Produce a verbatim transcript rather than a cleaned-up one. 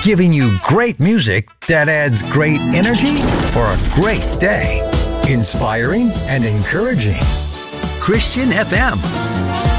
giving you great music that adds great energy for a great day. Inspiring and encouraging. Christian F M.